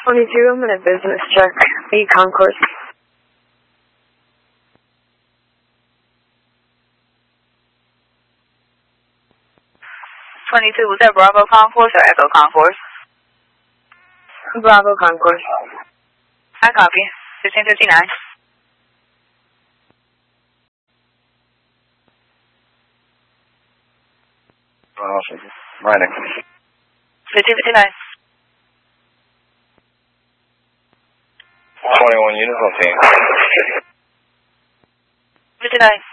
22, I'm in a business check. The concourse. 22, was that Bravo Concourse or Echo Concourse? Bravo Concourse. I copy. 1559. Writing. 1559. 21 units on team. 59.